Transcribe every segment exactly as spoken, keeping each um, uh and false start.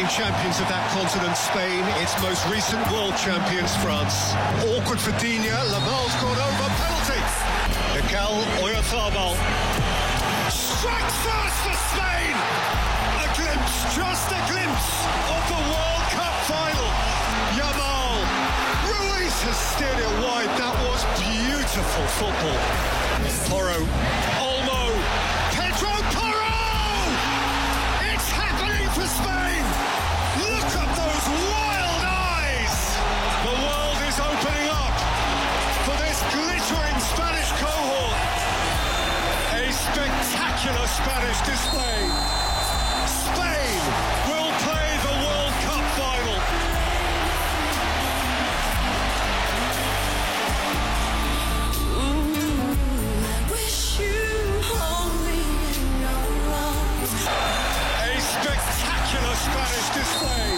champions of that continent, Spain. Its most recent world champions, France. Awkward for Digne. Lamal's gone over. Penalty. Mikel Oyarzabal strikes first for Spain. A glimpse, just a glimpse of the World Cup final. Yamal. Ruiz has steered it wide. That was beautiful football. Porro. Olmo. Pedro Porro! It's happening for Spain. Look at those wild eyes. The world is opening up for this glittering Spanish cohort. A spectacular Spanish display. Spain will play the World Cup final. Ooh, wish you hold me in your arms. A spectacular Spanish display.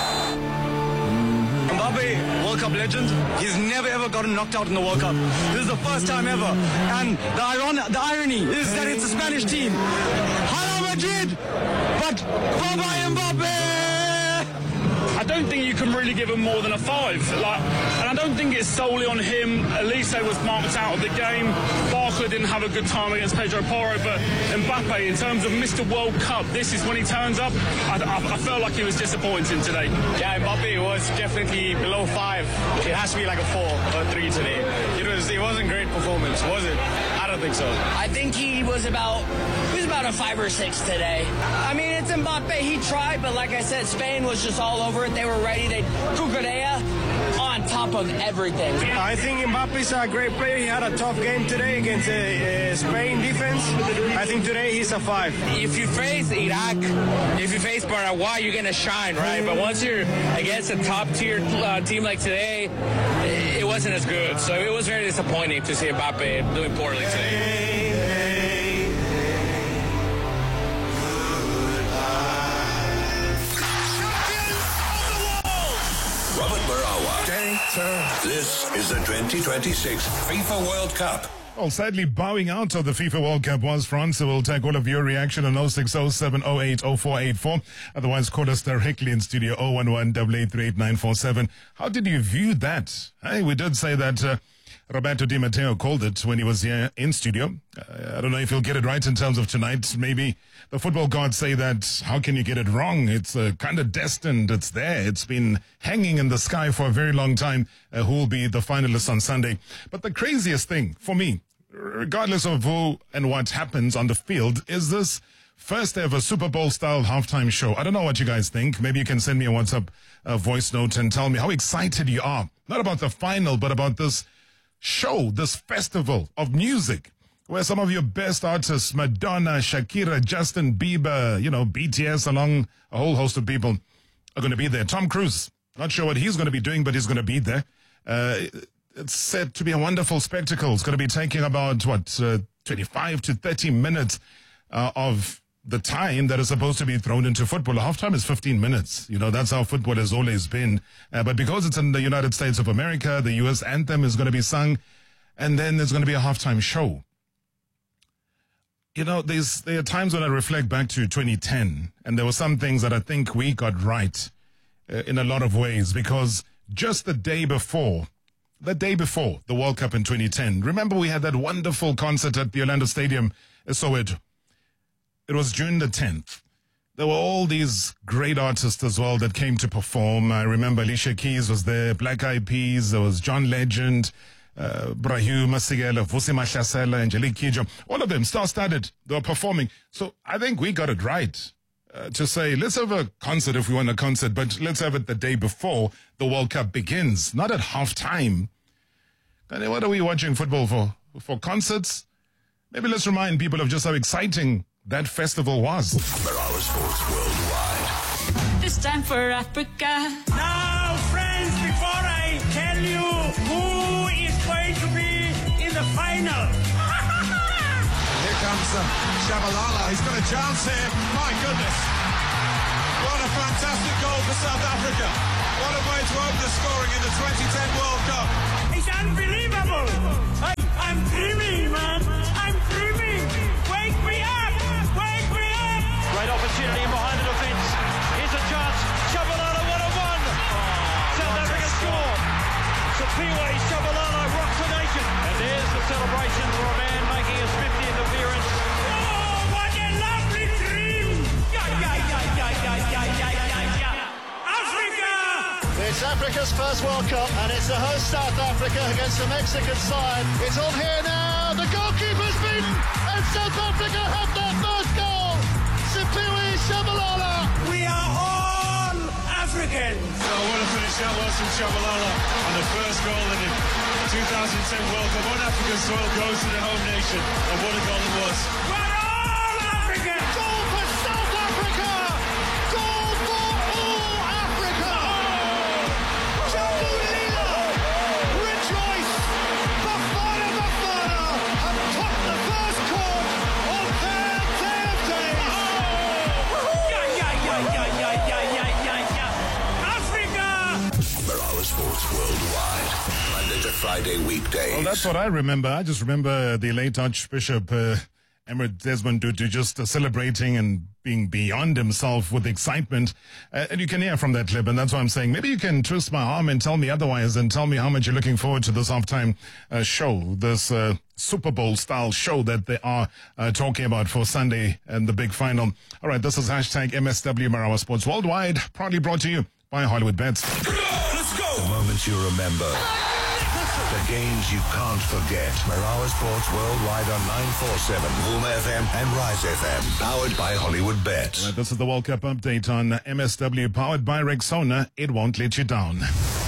Mbappe, World Cup legend. He's never ever gotten knocked out in the World Cup. This is the first time ever. And the, iron- the irony is that it's a Spanish team. Hala Madrid! But bye-bye Mbappe! I don't think you can really give him more than a five. Like, and I don't think it's solely on him. Elise was marked out of the game. Barkley didn't have a good time against Pedro Porro, but Mbappe, in terms of Mister World Cup, this is when he turns up. I, I, I felt like he was disappointing today. Yeah, Mbappe was definitely below five. It has to be like a four or three today. It was. It wasn't great performance, was it? I don't think so. I think he was about he was about a five or six today. I mean, it's Mbappe. He tried, but like I said, Spain was just all over it. They were ready. They Cucurella on top of everything. I think Mbappe's a great player. He had a tough game today against uh, uh, Spain defense. I think today he's a five. If you face Iraq, if you face Paraguay, you're gonna shine, right? But once you're against a top-tier uh, team like today, it wasn't as good. So it was very disappointing to see Mbappe doing poorly today. Robert Barawa. This is the twenty twenty-six FIFA World Cup. Well, sadly, bowing out of the FIFA World Cup was France. So we'll take all of your reaction on oh six oh seven oh eight oh four eight four. Otherwise, call us directly in studio oh one one, eight eight three eight nine four seven. How did you view that? Hey, we did say that uh, Roberto Di Matteo called it when he was here in studio. Uh, I don't know if he'll get it right in terms of tonight. Maybe the football gods say that, how can you get it wrong? It's uh, kind of destined. It's there. It's been hanging in the sky for a very long time. Uh, who will be the finalists on Sunday? But the craziest thing for me, regardless of who and what happens on the field, is this first ever Super Bowl style halftime show. I don't know what you guys think. Maybe you can send me a WhatsApp uh, voice note and tell me how excited you are. Not about the final, but about this show, this festival of music, where some of your best artists, Madonna, Shakira, Justin Bieber, you know, B T S, along a whole host of people, are going to be there. Tom Cruise, not sure what he's going to be doing, but he's going to be there. Uh, it's said to be a wonderful spectacle. It's going to be taking about, what, uh, twenty-five to thirty minutes uh, of the time that is supposed to be thrown into football. Halftime is fifteen minutes. You know, that's how football has always been. Uh, but because it's in the United States of America, the U S anthem is going to be sung, and then there's going to be a halftime show. You know, there's, there are times when I reflect back to twenty ten, and there were some things that I think we got right uh, in a lot of ways, because just the day before, the day before the World Cup in twenty ten, remember we had that wonderful concert at the Orlando Stadium, Soweto. It was June the tenth. There were all these great artists as well that came to perform. I remember Alicia Keys was there, Black Eyed Peas, there was John Legend, uh, Brahu Masigela, Vusi Mahlasela, Angelique Kidjo. All of them star-studded. They were performing. So I think we got it right uh, to say, let's have a concert if we want a concert, but let's have it the day before the World Cup begins, not at halftime. And what are we watching football for? For concerts? Maybe let's remind people of just how exciting that festival was. Barawa Sports Worldwide. This time for Africa. Now, friends, before I tell you who is going to be in the final. Here comes uh, Shabalala. He's got a chance here. My goodness. What a fantastic goal for South Africa. What a way to open the scoring in the twenty ten World Cup. It's unbelievable. I, I'm dreaming, man. I'm dreaming. Wake me up. Wake me up. Great opportunity behind the defence. Here's a chance. Piwe Shabalala rocks the nation. And there's the celebration for a man making his fiftieth appearance. Oh, what a lovely dream! Yeah, yeah, yeah, yeah, yeah, yeah, yeah, yeah, yeah. Africa! It's Africa's first World Cup, and it's the host South Africa against the Mexican side. It's on here now. The goalkeeper's beaten, and South Africa have their first goal. Siphiwe Shabalala. We are all Africans. So what a finish that was from Shabalala, and the first goal in the two thousand ten World Cup on African soil goes to the home nation, and what a goal it was. We're all Africans. Goal for South Africa. Goal for all Africa. Jabulila, rejoice. Bafana Bafana have topped the first court of their day of days. Yeah, yeah, yeah, yeah, yeah, yeah, yeah, yeah, yeah. Africa! Marawa Sports Worldwide. Monday to Friday weekdays. Well, that's what I remember. I just remember the late Archbishop uh, Emeritus Desmond Tutu just uh, celebrating and being beyond himself with excitement. Uh, and you can hear from that clip, and that's why I'm saying maybe you can twist my arm and tell me otherwise, and tell me how much you're looking forward to this halftime uh, show, this uh, Super Bowl-style show that they are uh, talking about for Sunday and the big final. All right, this is hashtag M S W Marawa Sports Worldwide, proudly brought to you by Hollywood Bets. Let's go! The moments you remember. The games you can't forget. Marawa Sports Worldwide on nine forty-seven, Boom F M and Rise F M. Powered by Hollywood Bets. Right, this is the World Cup update on M S W, powered by Rexona. It won't let you down.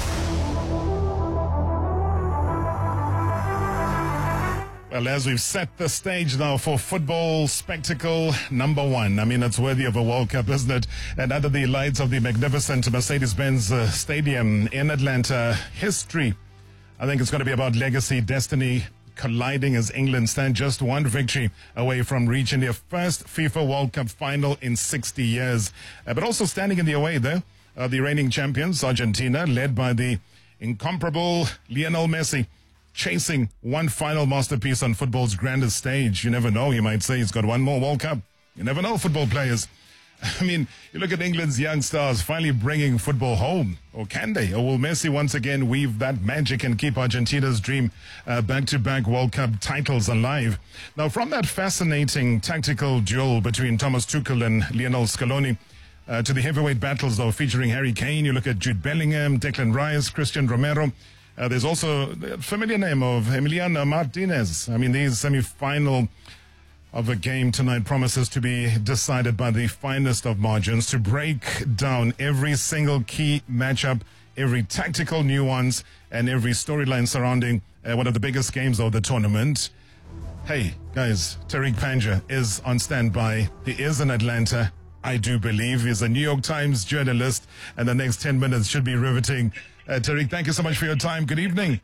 Well, as we've set the stage now for football spectacle number one. I mean, it's worthy of a World Cup, isn't it? And under the lights of the magnificent Mercedes-Benz uh, Stadium in Atlanta, history, I think it's going to be about legacy, destiny colliding as England stand just one victory away from reaching their first FIFA World Cup final in sixty years. Uh, but also standing in the away, though, uh, the reigning champions, Argentina, led by the incomparable Lionel Messi, chasing one final masterpiece on football's grandest stage. You never know, you might say he's got one more World Cup. You never know, football players. I mean, you look at England's young stars finally bringing football home. Or can they? Or will Messi once again weave that magic and keep Argentina's dream uh, back-to-back World Cup titles alive? Now, from that fascinating tactical duel between Thomas Tuchel and Lionel Scaloni, uh, to the heavyweight battles, though, featuring Harry Kane, you look at Jude Bellingham, Declan Rice, Christian Romero. Uh, there's also the familiar name of Emiliano Martinez. I mean, these semi-final of a game tonight promises to be decided by the finest of margins, to break down every single key matchup, every tactical nuance, and every storyline surrounding uh, one of the biggest games of the tournament. Hey, guys, Tariq Panja is on standby. He is in Atlanta, I do believe. He's a New York Times journalist, and the next ten minutes should be riveting. Uh, Tariq, thank you so much for your time. Good evening.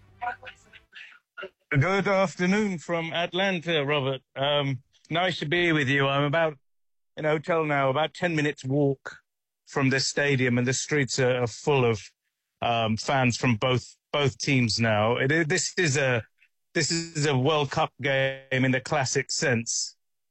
Good afternoon from Atlanta, Robert. Um, nice to be with you. I'm about in a hotel now, about ten minutes walk from this stadium, and the streets are, are full of um, fans from both both teams now. It, this is a this is a World Cup game in the classic sense.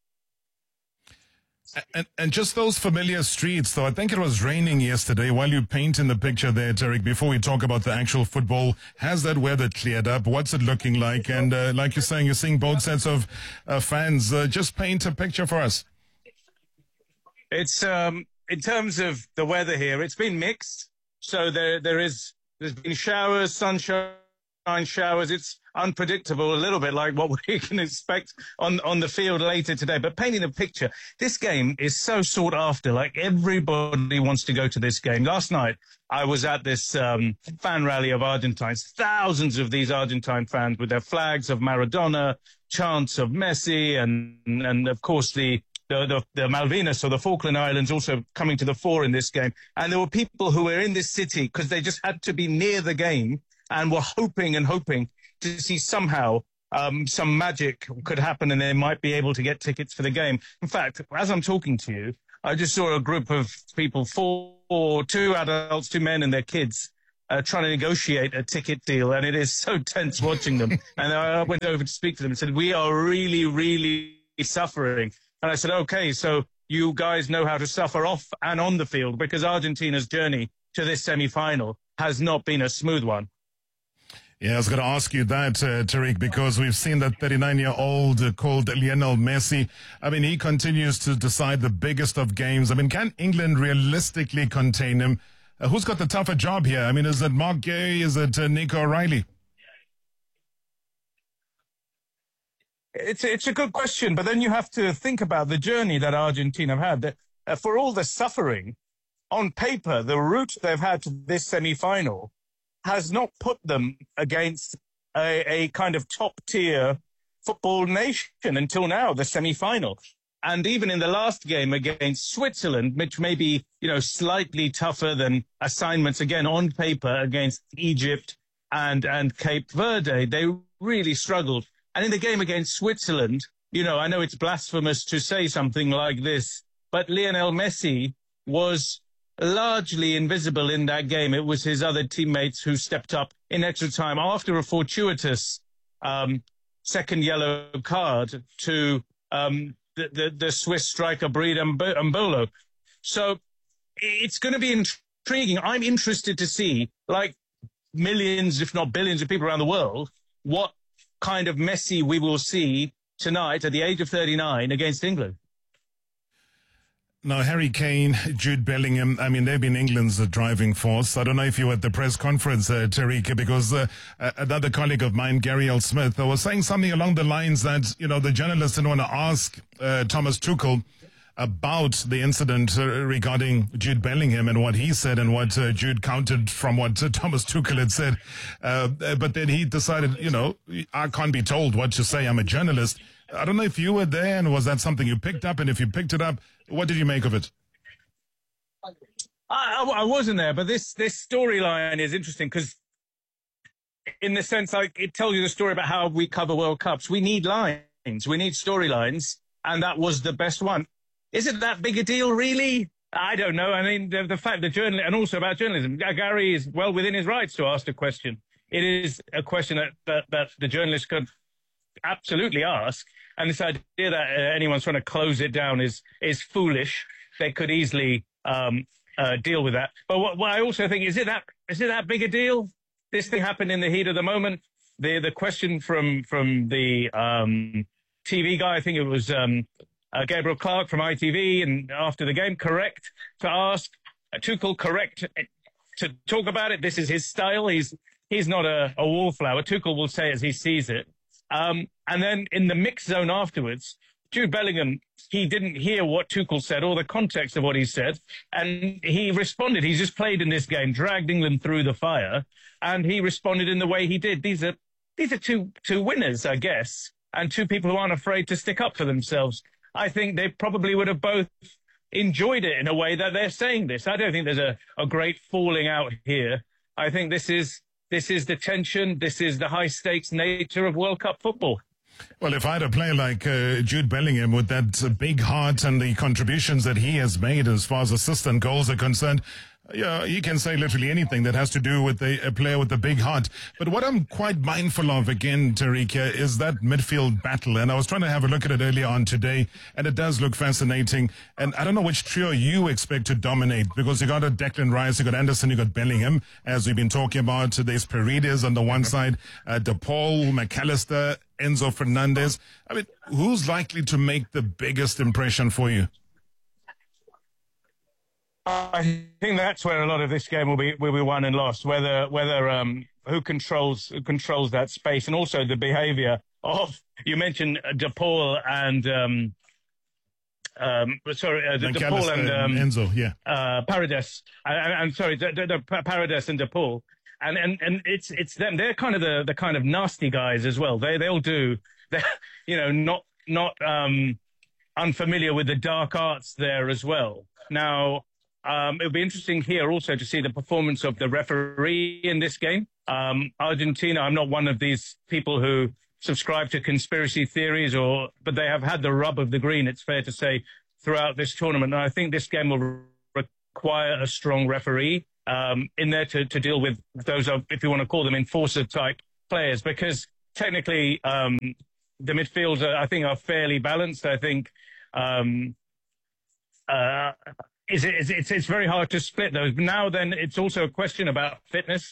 And, and just those familiar streets, though. I think it was raining yesterday. While you paint in the picture there, Tariq, before we talk about the actual football, has that weather cleared up? What's it looking like? And uh, like you're saying, you're seeing both sets of uh, fans. Uh, just paint a picture for us. It's um, in terms of the weather here, it's been mixed. So there there is there's been showers, sunshine showers. It's unpredictable, a little bit like what we can expect on, on the field later today. But painting a picture, this game is so sought after. Like, everybody wants to go to this game. Last night, I was at this um, fan rally of Argentines, thousands of these Argentine fans with their flags of Maradona, chants of Messi, and, and of course, the The, the, the Malvinas, or the Falkland Islands, also coming to the fore in this game. And there were people who were in this city because they just had to be near the game and were hoping and hoping to see somehow um, some magic could happen and they might be able to get tickets for the game. In fact, as I'm talking to you, I just saw a group of people, four, two adults, two men and their kids, uh, trying to negotiate a ticket deal. And it is so tense watching them. And I went over to speak to them and said, we are really, really suffering. And I said, okay, so you guys know how to suffer off and on the field, because Argentina's journey to this semi-final has not been a smooth one. Yeah, I was going to ask you that, uh, Tariq, because we've seen that thirty-nine-year-old uh, called Lionel Messi. I mean, he continues to decide the biggest of games. I mean, can England realistically contain him? Uh, who's got the tougher job here? I mean, is it Mark Gay? Is it uh, Nico O'Reilly? It's it's a good question, but then you have to think about the journey that Argentina have had. That, uh, for all the suffering, on paper, the route they've had to this semi-final has not put them against a, a kind of top-tier football nation until now, the semi-final. And even in the last game against Switzerland, which may be, you know, slightly tougher than assignments, again, on paper against Egypt and, and Cape Verde, they really struggled. And in the game against Switzerland, you know, I know it's blasphemous to say something like this, but Lionel Messi was largely invisible in that game. It was his other teammates who stepped up in extra time after a fortuitous um, second yellow card to um, the, the, the Swiss striker Brede Mbolo. So it's going to be intriguing. I'm interested to see, like millions, if not billions of people around the world, what kind of Messi we will see tonight at the age of thirty-nine against England. Now, Harry Kane, Jude Bellingham, I mean, they've been England's uh, driving force. I don't know if you were at the press conference, uh, Tariq, because uh, another colleague of mine, Gary L. Smith, uh, was saying something along the lines that, you know, the journalists didn't want to ask uh, Thomas Tuchel about the incident uh, regarding Jude Bellingham and what he said and what uh, Jude countered from what uh, Thomas Tuchel had said. Uh, but then he decided, you know, I can't be told what to say. I'm a journalist. I don't know if you were there and was that something you picked up? And if you picked it up, what did you make of it? I, I wasn't there, but this, this storyline is interesting because in the sense, like, it tells you the story about how we cover World Cups. We need lines. We need storylines. And that was the best one. Is it that big a deal, really? I don't know. I mean, the, the fact that journalism, and also about journalism, Gary is well within his rights to ask the question. It is a question that, that, that the journalist could absolutely ask. And this idea that uh, anyone's trying to close it down is is foolish. They could easily um, uh, deal with that. But what, what I also think, is it that is it that big a deal? This thing happened in the heat of the moment. The the question from from the um, T V guy, I think it was um, uh, Gabriel Clark from I T V, and after the game, correct to ask uh, Tuchel, correct to talk about it. This is his style. He's he's not a, a wallflower. Tuchel will say as he sees it. Um, and then in the mix zone afterwards, Jude Bellingham, he didn't hear what Tuchel said or the context of what he said. And he responded. He's just played in this game, dragged England through the fire. And he responded in the way he did. These are these are two two winners, I guess, and two people who aren't afraid to stick up for themselves. I think they probably would have both enjoyed it in a way that they're saying this. I don't think there's a, a great falling out here. I think this is... This is the tension. This is the high-stakes nature of World Cup football. Well, if I had a player like uh, Jude Bellingham with that uh, big heart and the contributions that he has made as far as assists and goals are concerned, yeah, you can say literally anything that has to do with a, a player with a big heart. But what I'm quite mindful of, again, Tariq, is that midfield battle. And I was trying to have a look at it earlier on today, and it does look fascinating. And I don't know which trio you expect to dominate, because you got a Declan Rice, you got Anderson, you got Bellingham, as we've been talking about. There's Paredes on the one side, uh, DePaul, McAllister, Enzo Fernandez. I mean, who's likely to make the biggest impression for you? I think that's where a lot of this game will be will be won and lost. Whether whether um, who controls who controls that space, and also the behaviour of, you mentioned DePaul and um, um, sorry, uh, DePaul and um, Enzo, yeah, uh, Paredes. I, I'm sorry, the, the, the Paredes and DePaul, and and and it's it's them. They're kind of the the kind of nasty guys as well. They they'll do, they you know, not not um, unfamiliar with the dark arts there as well. Now. Um, it'll be interesting here also to see the performance of the referee in this game. Um, Argentina, I'm not one of these people who subscribe to conspiracy theories, or but they have had the rub of the green, it's fair to say, throughout this tournament. And I think this game will require a strong referee um, in there to, to deal with those, if you want to call them, enforcer-type players, because technically um, the midfields, are, I think, are fairly balanced. I think... Um, uh, Is it, it's, it's very hard to split those. But now then, it's also a question about fitness.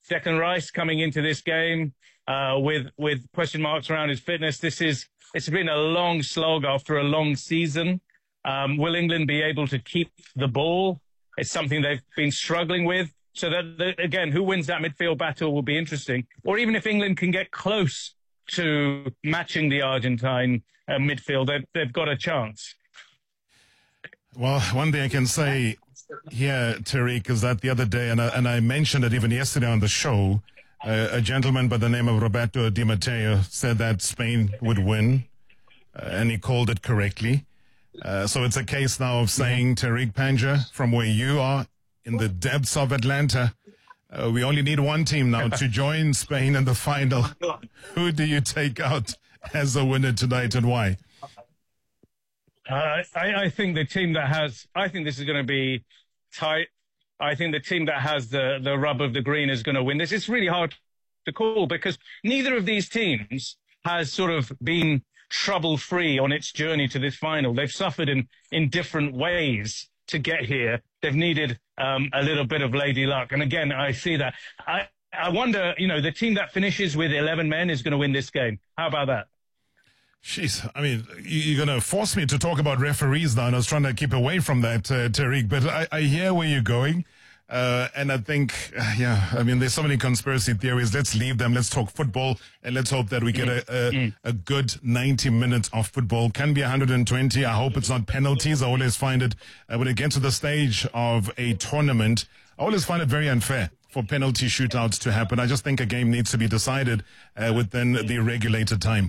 Declan Rice coming into this game uh, with with question marks around his fitness. This is it's been a long slog after a long season. Um, will England be able to keep the ball? It's something they've been struggling with. So that, that again, who wins that midfield battle will be interesting. Or even if England can get close to matching the Argentine uh, midfield, they've, they've got a chance. Well, one thing I can say here, Tariq, is that the other day, and I, and I mentioned it even yesterday on the show, uh, a gentleman by the name of Roberto Di Matteo said that Spain would win, uh, and he called it correctly. Uh, so it's a case now of saying, Tariq Panja, from where you are in the depths of Atlanta, uh, we only need one team now to join Spain in the final. Who do you take out as a winner tonight, and why? Uh, I, I think the team that has, I think this is going to be tight. I think the team that has the, the rub of the green is going to win this. It's really hard to call because neither of these teams has sort of been trouble-free on its journey to this final. They've suffered in, in different ways to get here. They've needed um, a little bit of lady luck. And again, I see that. I, I wonder, you know, the team that finishes with eleven men is going to win this game. How about that? Jeez, I mean, you're going to force me to talk about referees now, and I was trying to keep away from that, uh, Tariq, but I, I hear where you're going, uh, and I think, uh, yeah, I mean, there's so many conspiracy theories. Let's leave them. Let's talk football, and let's hope that we get a, a, mm. a good ninety minutes of football. Can be one hundred twenty. I hope it's not penalties. I always find it, uh, when it gets to the stage of a tournament, I always find it very unfair for penalty shootouts to happen. I just think a game needs to be decided uh, within the regulated time.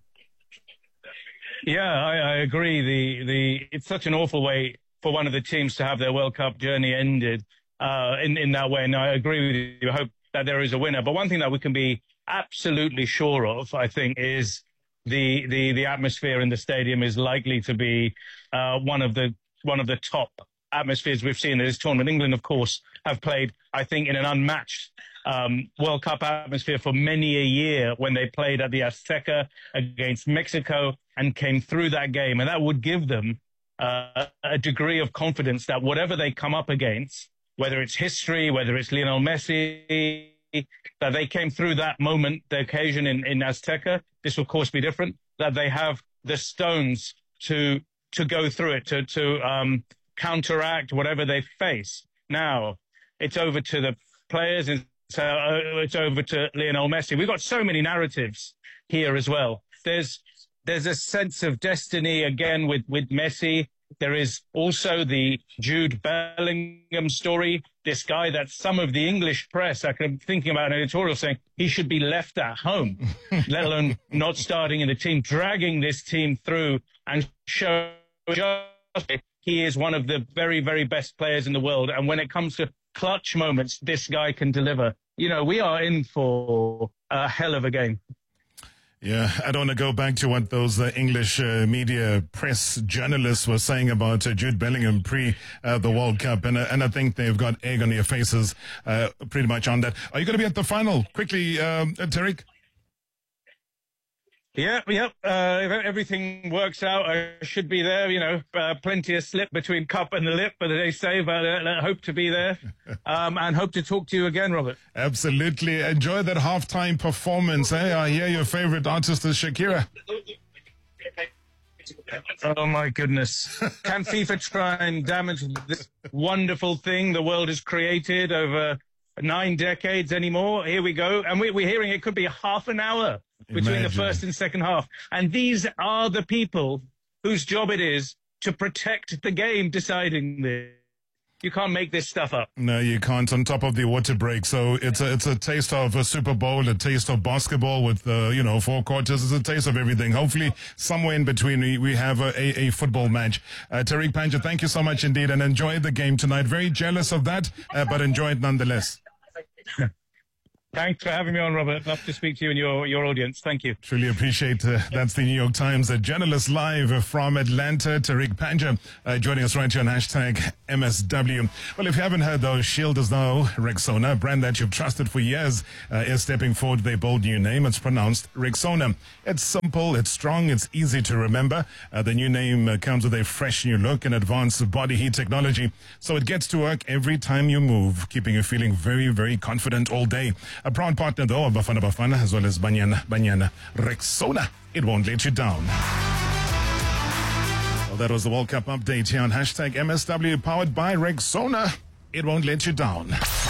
Yeah, I, I agree. The the it's such an awful way for one of the teams to have their World Cup journey ended uh, in in that way, and I agree with you. I hope that there is a winner. But one thing that we can be absolutely sure of, I think, is the the the atmosphere in the stadium is likely to be uh, one of the one of the top atmospheres we've seen in this tournament. England, of course, have played, I think, in an unmatched Um, World Cup atmosphere for many a year when they played at the Azteca against Mexico and came through that game. And that would give them uh, a degree of confidence that whatever they come up against, whether it's history, whether it's Lionel Messi, that they came through that moment, the occasion in, in Azteca. This will, of course, be different, that they have the stones to to go through it, to, to um, counteract whatever they face. Now, it's over to the players and So uh, it's over to Lionel Messi. We've got so many narratives here as well. There's there's a sense of destiny again with, with Messi. There is also the Jude Bellingham story, this guy that some of the English press, I'm thinking about an editorial saying he should be left at home, let alone not starting in the team, dragging this team through and show just he is one of the very, very best players in the world. And when it comes to clutch moments, this guy can deliver. You know, we are in for a hell of a game. Yeah, I don't want to go back to what those uh, English uh, media press journalists were saying about uh, Jude Bellingham pre uh, the World Cup, and uh, and I think they've got egg on their faces uh, pretty much on that. Are you going to be at the final? Quickly, um, uh, Tariq? Yeah, yep. Uh, if everything works out, I should be there. You know, uh, plenty of slip between cup and the lip, but they say, but I uh, hope to be there um, and hope to talk to you again, Robert. Absolutely. Enjoy that halftime performance. Eh? I hear your favorite artist is Shakira. Oh, my goodness. Can FIFA try and damage this wonderful thing the world has created over nine decades anymore? Here we go. And we, we're hearing it could be half an hour between Imagine. the first and second half. And these are the people whose job it is to protect the game deciding this. You can't make this stuff up. No, you can't. On top of the water break. So it's a, it's a taste of a Super Bowl, a taste of basketball with, uh, you know, four quarters. It's a taste of everything. Hopefully, somewhere in between, we, we have a, a, a football match. Uh, Tariq Panja, thank you so much indeed, and enjoy the game tonight. Very jealous of that, uh, but enjoy it nonetheless. Thanks for having me on, Robert. Love to speak to you and your, your audience. Thank you. Truly appreciate uh, That's the New York Times uh, journalist live from Atlanta, Tariq Panja, uh, joining us right here on hashtag M S W. Well, if you haven't heard though, Shield is now Rexona, a brand that you've trusted for years, uh, is stepping forward with a bold new name. It's pronounced Rexona. It's simple, it's strong, it's easy to remember. Uh, the new name uh, comes with a fresh new look and advanced body heat technology, so it gets to work every time you move, keeping you feeling very, very confident all day. A proud partner, though, of Bafana Bafana, as well as Banyana Banyana. Rexona, it won't let you down. Well, that was the World Cup update here on hashtag M S W, powered by Rexona. It won't let you down.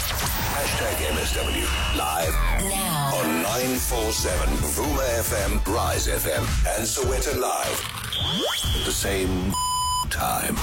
Hashtag M S W, live now on nine four seven, Vuma F M, Rise F M, and Soweto Live. At the same time.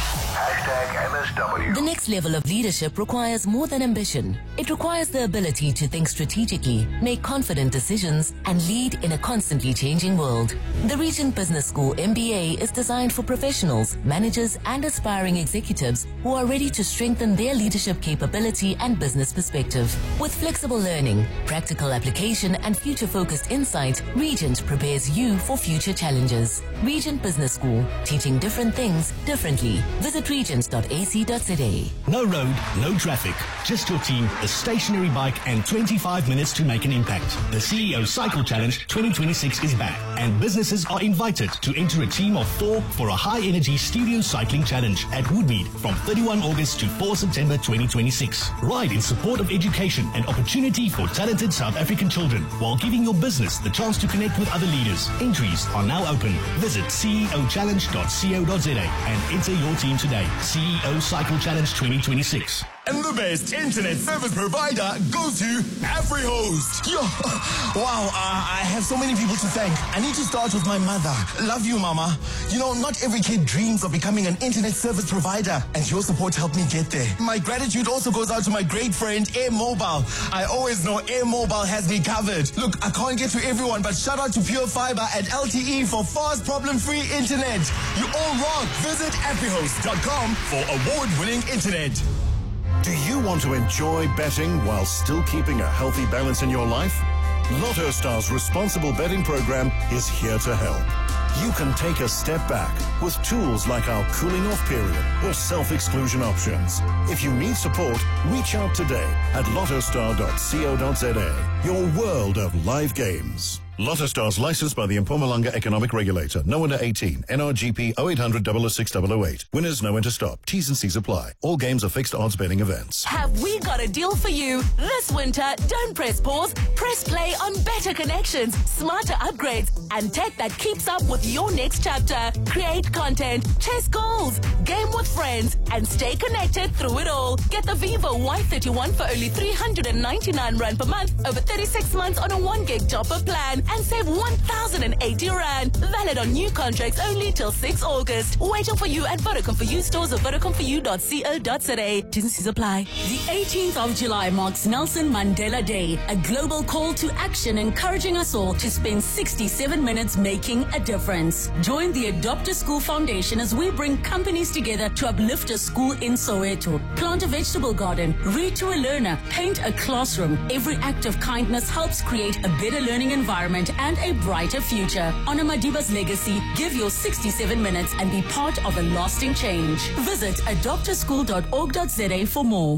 Hashtag M S W. The next level of leadership requires more than ambition. It requires the ability to think strategically, make confident decisions, and lead in a constantly changing world. The Regent Business School M B A is designed for professionals, managers, and aspiring executives who are ready to strengthen their leadership capability and business perspective. With flexible learning, practical application, and future-focused insight, Regent prepares you for future challenges. Regent Business School, teaching different things differently. Visit regents dot a c dot z a. No road, no traffic. Just your team, a stationary bike, and twenty-five minutes to make an impact. The C E O Cycle Challenge twenty twenty-six is back, and businesses are invited to enter a team of four for a high-energy studio cycling challenge at Woodmead from thirty-first August to fourth September twenty twenty-six. Ride in support of education and opportunity for talented South African children, while giving your business the chance to connect with other leaders. Entries are now open. Visit c e o challenge dot co dot z a and enter your team today. C E O Cycle Challenge twenty twenty-six. And the best internet service provider goes to AfriHost. Yo, wow, uh, I have so many people to thank. I need to start with my mother. Love you, Mama. You know, not every kid dreams of becoming an internet service provider, and your support helped me get there. My gratitude also goes out to my great friend, Air Mobile. I always know Air Mobile has me covered. Look, I can't get to everyone, but shout out to Pure Fiber at L T E for fast, problem-free internet. You all rock. Visit afrihost dot com for award-winning internet. Do you want to enjoy betting while still keeping a healthy balance in your life? Lotto Star's responsible betting program is here to help. You can take a step back with tools like our cooling off period or self-exclusion options. If you need support, reach out today at lotto star dot co dot z a. Your world of live games. Lotto Stars licensed by the Mpumalanga Economic Regulator. No under eighteen. N R G P oh eight hundred, oh oh six, oh oh eight. Winners know when to stop. T's and C's apply. All games are fixed odds betting events. Have we got a deal for you? This winter, don't press pause. Press play on better connections, smarter upgrades, and tech that keeps up with your next chapter. Create content, chase goals, game with friends, and stay connected through it all. Get the Vivo Y thirty-one for only three hundred ninety-nine rand per month over thirty-six months on a one gig top-up plan. And save one thousand eighty rand. Valid on new contracts only till sixth August. Waiting for you at Vodacom for You stores or vodacom for you dot co dot z a. T's and C's apply. The eighteenth of July marks Nelson Mandela Day, a global call to action encouraging us all to spend sixty-seven minutes making a difference. Join the Adopt a School Foundation as we bring companies together to uplift a school in Soweto. Plant a vegetable garden, read to a learner, paint a classroom. Every act of kindness helps create a better learning environment and a brighter future. Honor Madiba's legacy. Give your sixty-seven minutes and be part of a lasting change. Visit adopt a school dot org dot z a for more.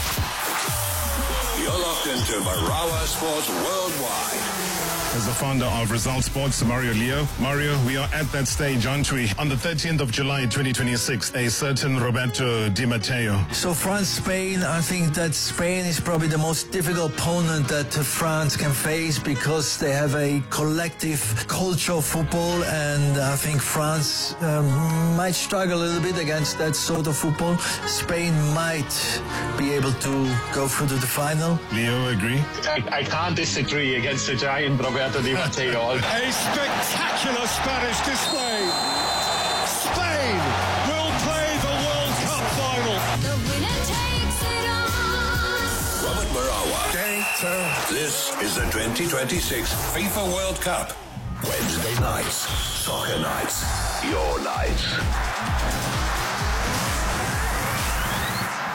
You're locked into Marawa Sports Worldwide. As the founder of Result Sports, Mario Leo. Mario, we are at that stage, aren't we? On the thirteenth of July, twenty twenty-six, a certain Roberto Di Matteo. So France, Spain, I think that Spain is probably the most difficult opponent that France can face because they have a collective culture of football, and I think France um, might struggle a little bit against that sort of football. Spain might be able to go through to the final. Leo, agree? I, I can't disagree against the giant Roberto Di Matteo. A spectacular Spanish display. Spain will play the World Cup final. The winner takes it all. Robert Marawa. This is the twenty twenty-six FIFA World Cup. Wednesday nights, soccer nights, your nights.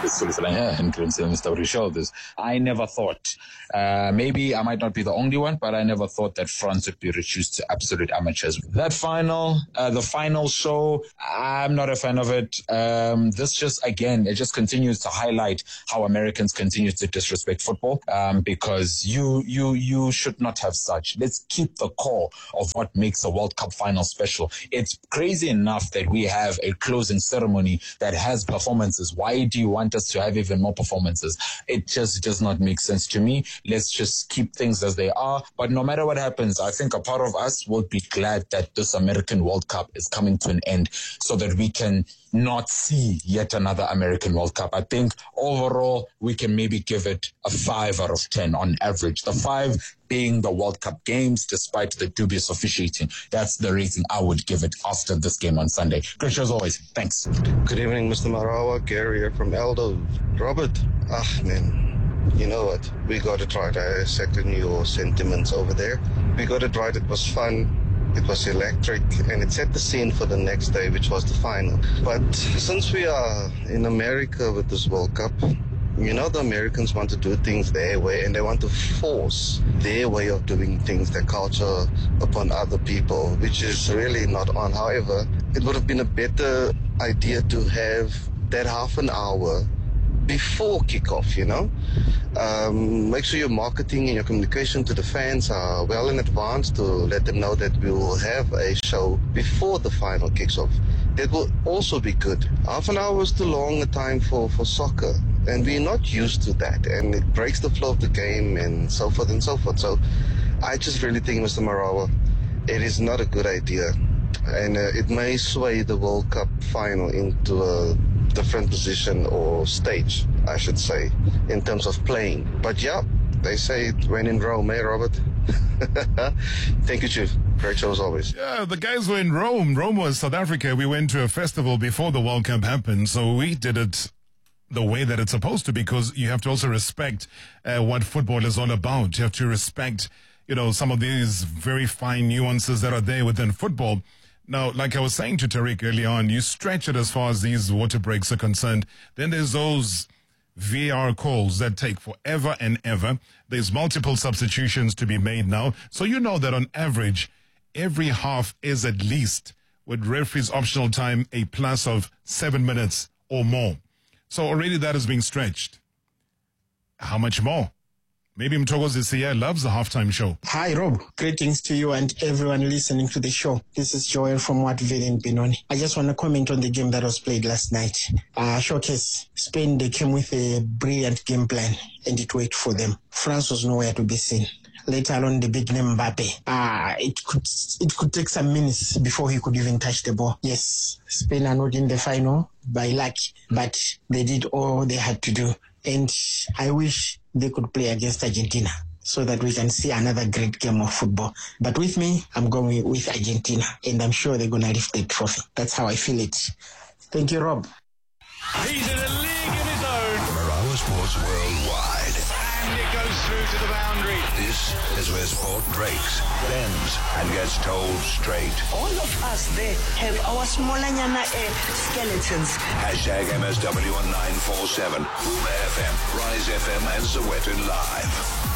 I never thought, uh, maybe I might not be the only one, but I never thought that France would be reduced to absolute amateurs. That final, uh, the final show, I'm not a fan of it. Um, this just, again, it just continues to highlight how Americans continue to disrespect football, um, because you, you, you should not have such. Let's keep the core of what makes a World Cup final special. It's crazy enough that we have a closing ceremony that has performances. Why do you want us to have even more performances? It just does not make sense to me. Let's just keep things as they are. But no matter what happens, I think a part of us will be glad that this American World Cup is coming to an end so that we can not see yet another American World Cup. I think overall we can maybe give it a five out of ten on average. The five being the World Cup games, despite the dubious officiating. That's the rating I would give it after this game on Sunday. Great show as always. Thanks. Good evening, Mister Marawa. Gary here from Aldo. Robert, ah, man, you know what? We got it right. I second your sentiments over there. We got it right. It was fun. It was electric, and it set the scene for the next day, which was the final. But since we are in America with this World Cup, you know, the Americans want to do things their way, and they want to force their way of doing things, their culture, upon other people, which is really not on. However, it would have been a better idea to have that half an hour before kickoff, you know. Um, make sure your marketing and your communication to the fans are well in advance to let them know that we will have a show before the final kicks off. That will also be good. Half an hour is too long a time for, for soccer, and we're not used to that, and it breaks the flow of the game and so forth and so forth. So I just really think, Mister Marawa, it is not a good idea, and uh, it may sway the World Cup final into a different position or stage, I should say, in terms of playing. But yeah, they say when in Rome, eh, Robert? Thank you, Chief. Great show as always. Yeah, the guys were in Rome. Rome was South Africa. We went to a festival before the World Cup happened, so we did it the way that it's supposed to, because you have to also respect uh, what football is all about. You have to respect, you know, some of these very fine nuances that are there within football. Now, like I was saying to Tariq early on, you stretch it as far as these water breaks are concerned. Then there's those V A R calls that take forever and ever. There's multiple substitutions to be made now. So you know that on average, every half is at least, with referee's optional time, a plus of seven minutes or more. So already that is being stretched. How much more? Maybe Mtokozi Siya loves the halftime show. Hi, Rob. Greetings to you and everyone listening to the show. This is Joel from Watville in Benoni. I just want to comment on the game that was played last night. Uh, Showcase, Spain, they came with a brilliant game plan, and it worked for them. France was nowhere to be seen. Later on, the big name Mbappe. Uh, it could it could take some minutes before he could even touch the ball. Yes, Spain are not in the final by luck, but they did all they had to do. And I wish they could play against Argentina so that we can see another great game of football. But with me, I'm going with Argentina, and I'm sure they're going to lift the trophy. That's how I feel it. Thank you, Rob. He's in a league of his own. Marawa Sports Worldwide. And it goes through to the boundary. This is where sport breaks, bends, and gets told straight. All of us there have our smallanyana uh, skeletons. Hashtag M S W on nine four seven. Boom F M, Rise F M, and Sowetan Live.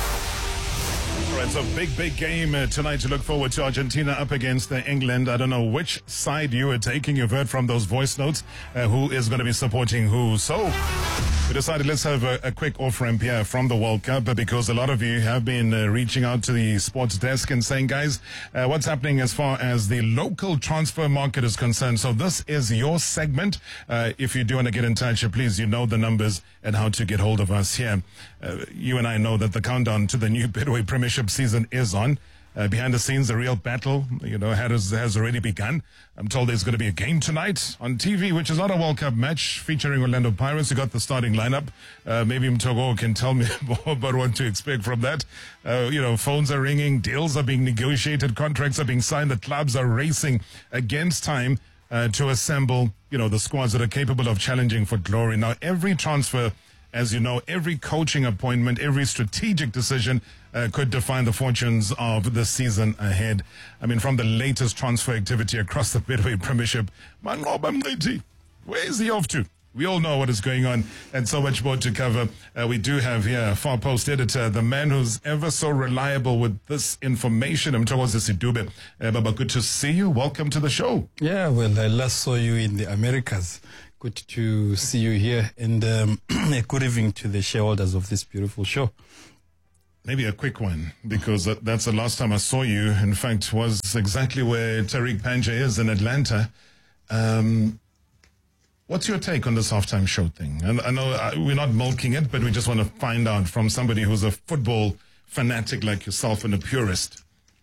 All right, so big, big game uh, tonight to look forward to. Argentina up against uh, England. I don't know which side you are taking. You've heard from those voice notes uh, who is going to be supporting who. So we decided let's have a, a quick off-ramp here from the World Cup, because a lot of you have been uh, reaching out to the sports desk and saying, guys, uh, what's happening as far as the local transfer market is concerned. So this is your segment. Uh, if you do want to get in touch, uh, please, you know the numbers and how to get hold of us here. Uh, you and I know that the countdown to the new Betway Premiership season is on. Uh, behind the scenes, the real battle, you know, has, has already begun. I'm told there's going to be a game tonight on T V, which is not a World Cup match, featuring Orlando Pirates. You got the starting lineup. Uh, maybe Mtogo can tell me more about what to expect from that. Uh, you know, phones are ringing, deals are being negotiated, contracts are being signed, the clubs are racing against time uh, to assemble, you know, the squads that are capable of challenging for glory. Now, every transfer, as you know, every coaching appointment, every strategic decision uh, could define the fortunes of the season ahead. I mean, from the latest transfer activity across the Betway Premiership, Manqoba Mngqithi, where is he off to? We all know what is going on and so much more to cover. Uh, we do have here Far Post editor, the man who's ever so reliable with this information. I'm Thokoza Sidube. Uh, Baba, good to see you. Welcome to the show. Yeah, well, I last saw you in the Americas. Good to see you here. And um, a good evening to the shareholders of this beautiful show. Maybe a quick one, because that, that's the last time I saw you. In fact, was exactly where Tariq Panja is in Atlanta. Um... What's your take on this halftime show thing? And I know uh, we're not milking it, but we just want to find out from somebody who's a football fanatic like yourself and a purist.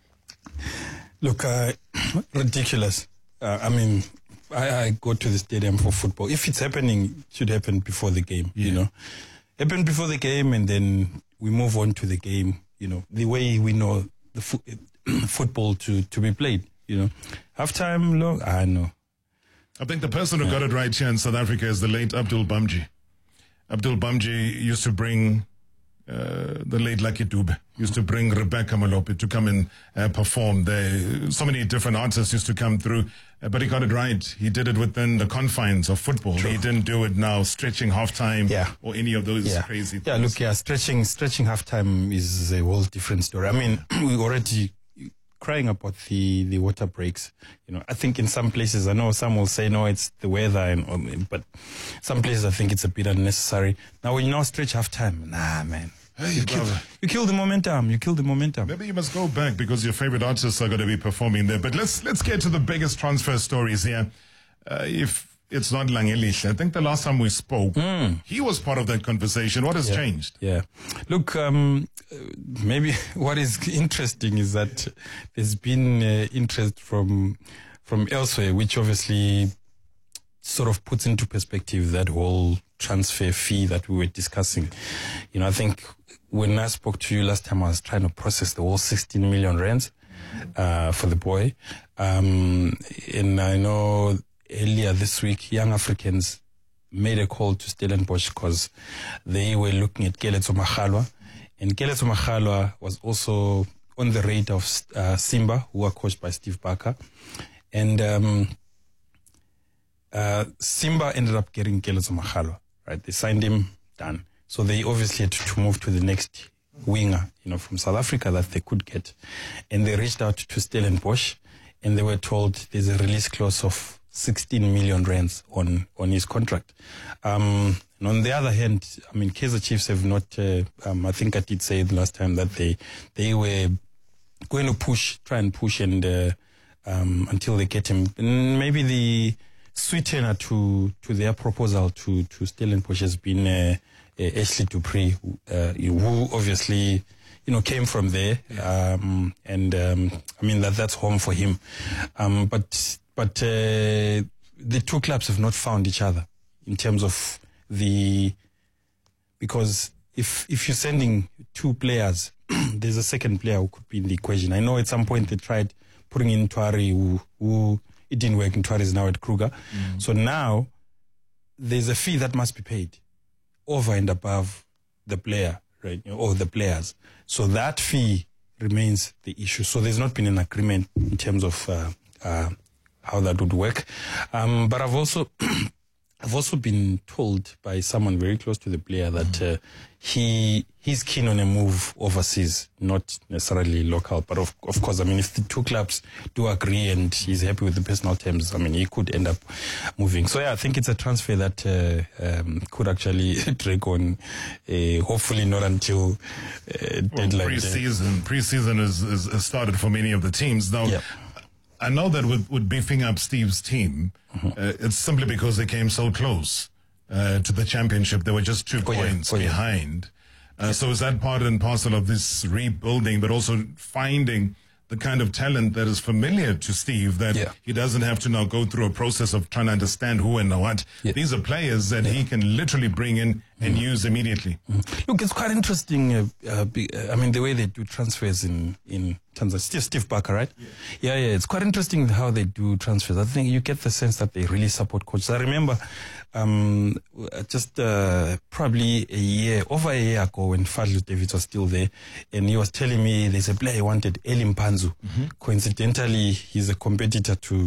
Look, uh, ridiculous. Uh, I mean, I, I go to the stadium for football. If it's happening, it should happen before the game, yeah. you know. Happen before the game, and then we move on to the game, you know, the way we know the fo- football to, to be played, you know. Halftime, long, I know. I think the person who got it right here in South Africa is the late Abdul Bamji. Abdul Bamji used to bring uh, the late Lucky Dube, used to bring Rebecca Malope to come and uh, perform. There, so many different artists used to come through, uh, but he got it right. He did it within the confines of football. True. He didn't do it now stretching halftime yeah. or any of those yeah. crazy things. Yeah, look, yeah, stretching, stretching halftime is a whole different story. I mean, we already crying about the, the water breaks. You know, I think in some places, I know some will say, no, it's the weather, and um, but some places I think it's a bit unnecessary. Now, when you now stretch half time, nah, man. Hey, you, kill, you kill the momentum. You kill the momentum. Maybe you must go back because your favorite artists are going to be performing there. But let's let's get to the biggest transfer stories here. Uh, if it's not Langelish, I think the last time we spoke, mm. he was part of that conversation. What has yeah. changed? Yeah. Look, um, maybe what is interesting is that there's been uh, interest from from elsewhere, which obviously sort of puts into perspective that whole transfer fee that we were discussing. You know, I think when I spoke to you last time, I was trying to process the whole sixteen million rands uh, for the boy. Um, and I know earlier this week, Young Africans made a call to Stellenbosch because they were looking at Keletso Maghalwa. And Keletso Maghalwa was also on the radar of uh, Simba, who are coached by Steve Barker. And um, uh, Simba ended up getting Keletso Maghalwa, right? They signed him, done. So they obviously had to move to the next winger, you know, from South Africa that they could get. And they reached out to Stellenbosch, and they were told there's a release clause of sixteen million rands on, on his contract. Um, and on the other hand, I mean, Kaizer Chiefs have not, uh, um, I think I did say the last time that they, they were going to push, try and push and, uh, um, until they get him. And maybe the sweetener to, to their proposal to, to Stellenbosch has been, uh, uh, Ashley Dupree, uh, who obviously, you know, came from there. Um, and, um, I mean, that, that's home for him. Um, but, But uh, the two clubs have not found each other in terms of the, because if if you're sending two players, there's a second player who could be in the equation. I know at some point they tried putting in Twari, who, who it didn't work, and Twari is now at Kruger. Mm. So now there's a fee that must be paid over and above the player, right, or the players. So that fee remains the issue. So there's not been an agreement in terms of uh, uh, how that would work. Um, but I've also I've also been told by someone very close to the player that uh, he he's keen on a move overseas, not necessarily local. But of of course, I mean, if the two clubs do agree and he's happy with the personal terms, I mean, he could end up moving. So yeah, I think it's a transfer that uh, um, could actually drag on. Uh, hopefully, not until uh, deadline. Well, pre-season, pre-season is, is, is started for many of the teams now. Yep. I know that with, with beefing up Steve's team, mm-hmm. uh, it's simply because they came so close uh, to the championship. They were just two oh, points yeah. oh, behind. Yeah. Uh, so is that part and parcel of this rebuilding, but also finding the kind of talent that is familiar to Steve, that yeah. he doesn't have to now go through a process of trying to understand who and what. Yeah. These are players that yeah. he can literally bring in and mm. use immediately. Mm. Look, it's quite interesting. Uh, uh, be, uh, I mean, the way they do transfers in, in Tanzania. Steve, Steve Barker, right? Yeah. yeah, yeah. It's quite interesting how they do transfers. I think you get the sense that they really support coaches. I remember um, just uh, probably a year, over a year ago, when Fadlu David was still there, and he was telling me there's a player he wanted, Eli Mpanzu. Mm-hmm. Coincidentally, he's a competitor to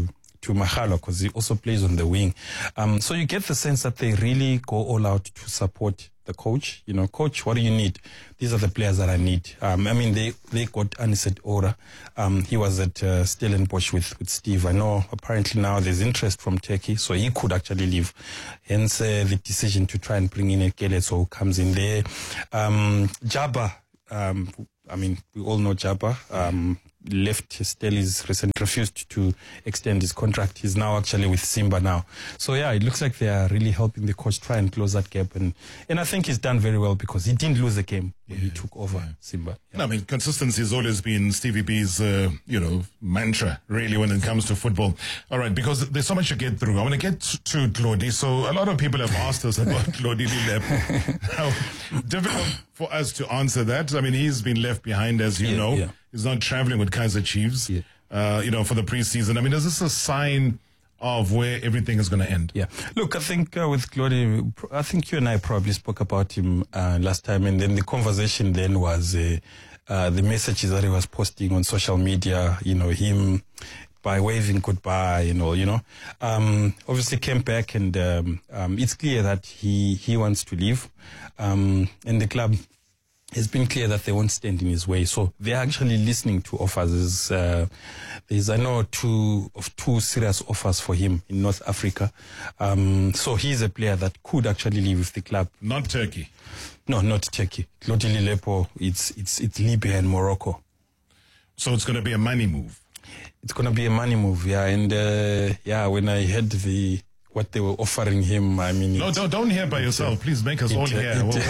to Mahalo because he also plays on the wing. Um, so you get the sense that they really go all out to support the coach. You know, coach, what do you need? These are the players that I need. Um, I mean, they, they got Anicet Ora. Um, he was at uh, Stellenbosch with, with Steve. I know apparently now there's interest from Turkey, so he could actually leave. Hence uh, the decision to try and bring in Ekele, so comes in there. Um, Jabba, um, I mean, we all know Jabba. Um, left Stelli's recent refused to extend his contract. He's now actually with Simba now. So yeah, it looks like they are really helping the coach try and close that gap. And, and I think he's done very well because he didn't lose a game when yeah, he took over yeah. Simba. Yeah. No, I mean, consistency has always been Stevie B's, uh, you know, mantra, really, when it comes to football. All right, because there's so much to get through. I want to get to Claudie. So a lot of people have asked us about Claudie Leloepo. How difficult for us to answer that. I mean, he's been left behind, as you yeah, know. Yeah. He's not traveling with Kaizer Chiefs, yeah. uh, you know, for the preseason. I mean, is this a sign of where everything is going to end? Yeah. Look, I think uh, with Claudie, I think you and I probably spoke about him uh, last time, and then the conversation then was uh, uh, the messages that he was posting on social media, you know, him by waving goodbye and all, you know. Um, obviously came back and um, um, it's clear that he, he wants to leave. Um, and the club, it's been clear that they won't stand in his way. So they're actually listening to offers. There's, uh, there's I know, two of two serious offers for him in North Africa. Um, so he's a player that could actually leave with the club. Not Turkey. No, not Turkey. Claudie Leloepo, it's, it's, it's Libya and Morocco. So it's going to be a money move. It's going to be a money move, yeah. And, uh, yeah, when I heard the, what they were offering him, I mean... No, it, don't, don't hear by yourself. Uh, Please make us it, all hear.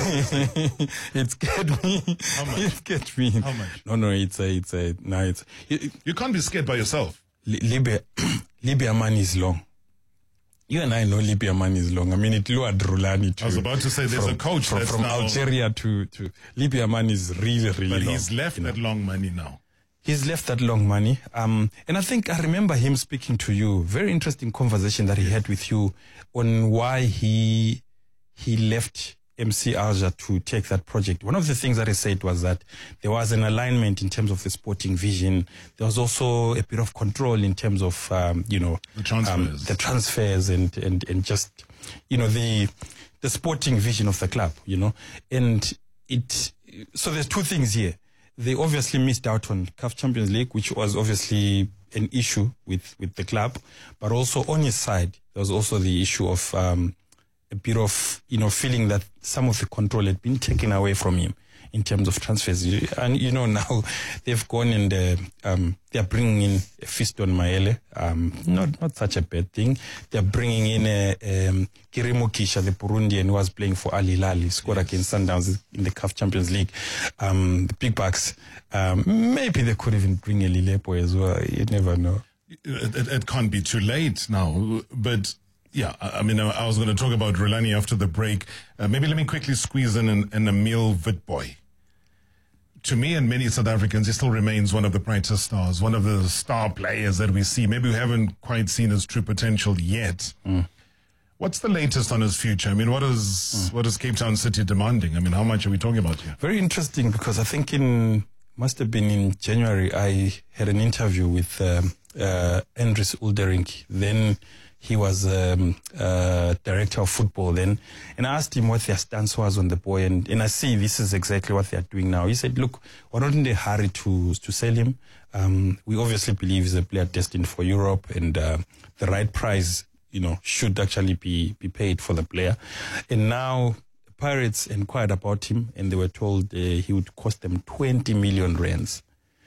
It, it scared me. How much? It scared me. How much? No, no, it's a, it's a, no, it's... It, you can't be scared by yourself. Libya, Libya money is long. You and I know Libya money is long. I mean, it lured Rulani to... I was about to say there's from, a coach from, that's from now... Algeria to, to... Libya money is really, really but long. But he's left you know. that long money now. He's left that long money. Um, and I think I remember him speaking to you. Very interesting conversation that he had with you on why he he left M C Alger to take that project. One of the things that he said was that there was an alignment in terms of the sporting vision. There was also a bit of control in terms of, um, you know, the transfers, um, the transfers and, and, and just, you know, the, the sporting vision of the club, you know, and it, so there's two things here. They obviously missed out on C A F Champions League, which was obviously an issue with, with the club. But also on his side, there was also the issue of um, a bit of, you know, feeling that some of the control had been taken away from him in terms of transfers. And, you know, now they've gone and uh, um, they're bringing in Fiston Maele. Um, not not such a bad thing. They're bringing in uh, um, Kirimo Kisha, the Burundian who was playing for Al Hilal. He scored yes. against Sundowns in the C A F Champions League. Um, the Big Bucks, um, maybe they could even bring a Leloepo as well. You never know. It, it, it can't be too late now, but... Yeah, I mean, I was going to talk about Rulani after the break. Uh, maybe let me quickly squeeze in an, an Emil Witbooi. To me and many South Africans, he still remains one of the brightest stars, one of the star players that we see. Maybe we haven't quite seen his true potential yet. Mm. What's the latest on his future? I mean, what is mm. what is Cape Town City demanding? I mean, how much are we talking about here? Very interesting, because I think in, must have been in January, I had an interview with um, uh, Andries Uldering. Then he was um, uh, director of football then, and I asked him what their stance was on the boy, and, and I see this is exactly what they are doing now. He said, look, we're not in a hurry to to sell him. Um, we obviously believe he's a player destined for Europe, and uh, the right price, you know, should actually be, be paid for the player. And now Pirates inquired about him, and they were told uh, he would cost them twenty million rands.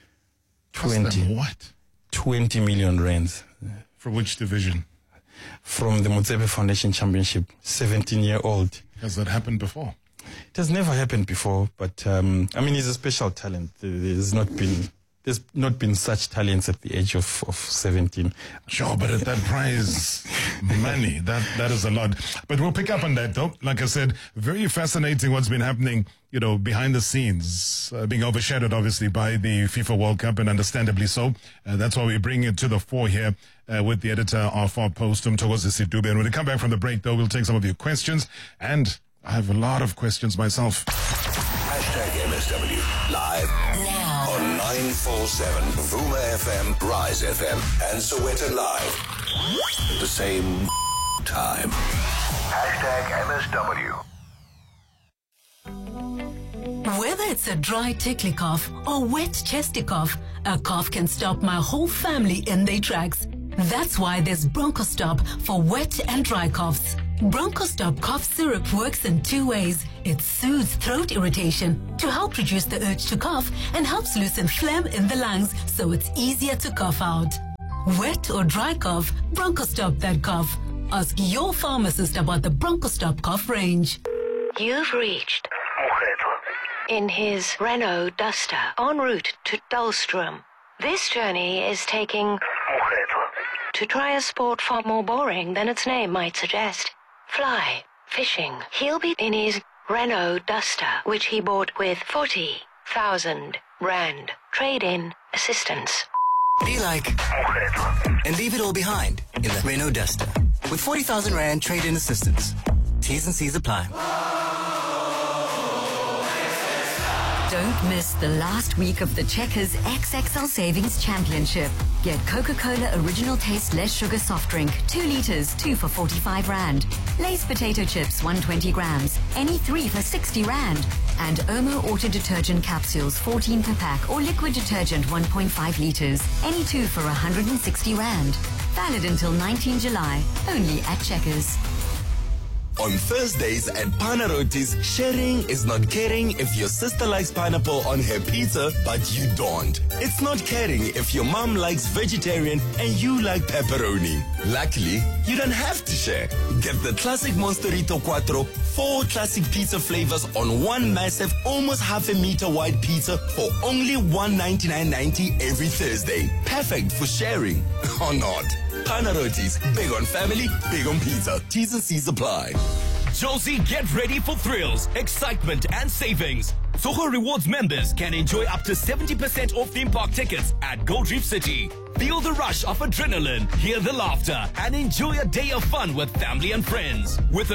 twenty Cost them what? twenty million rands. For which division? From the Mutsebe Foundation Championship, seventeen-year-old. Has that happened before? It has never happened before, but um, I mean, he's a special talent. There's not been there's not been such talents at the age of, of seventeen. Sure, but at that price, money, that that is a lot. But we'll pick up on that, though. Like I said, very fascinating what's been happening, you know, behind the scenes, uh, being overshadowed, obviously, by the FIFA World Cup, and understandably so. Uh, that's why we bring it to the fore here uh, with the editor of our post, Mthokozi Sidube. And when we come back from the break, though, we'll take some of your questions. And I have a lot of questions myself. Hashtag M S W live now on nine four seven Vuma F M, Rise F M, and Soweto Live. the same time. Hashtag M S W. Whether it's a dry tickly cough or wet chesty cough, a cough can stop my whole family in their tracks. That's why there's Bronchostop for wet and dry coughs. Bronchostop cough syrup works in two ways. It soothes throat irritation to help reduce the urge to cough and helps loosen phlegm in the lungs so it's easier to cough out. Wet or dry cough, Bronchostop that cough. Ask your pharmacist about the Bronchostop cough range. You've reached in his Renault Duster en route to Dullstrom. This journey is taking to try a sport far more boring than its name might suggest. Fly, fishing. He'll be in his Renault Duster, which he bought with forty thousand rand trade-in assistance. Be like and leave it all behind in the Renault Duster with forty thousand rand trade-in assistance. T's and C's apply. Don't miss the last week of the Checkers X X L Savings Championship. Get Coca-Cola Original Taste Less Sugar Soft Drink, two litres, two for forty-five rand. Lay's Potato Chips, one hundred twenty grams, any three for sixty rand. And Omo Auto Detergent Capsules, fourteen per pack, or liquid detergent, one point five litres, any two for one hundred sixty rand. Valid until nineteenth July, only at Checkers. On Thursdays at Panarotis, sharing is not caring if your sister likes pineapple on her pizza, but you don't. It's not caring if your mom likes vegetarian and you like pepperoni. Luckily, you don't have to share. Get the classic Monsterito Quattro, four classic pizza flavors on one massive, almost half a meter wide pizza for only one ninety-nine ninety every Thursday. Perfect for sharing or not. Panarotis, big on family, big on pizza. T's and C's apply. Josie, get ready for thrills, excitement, and savings. Soho Rewards members can enjoy up to seventy percent off theme park tickets at Gold Reef City. Feel the rush of adrenaline, hear the laughter, and enjoy a day of fun with family and friends. With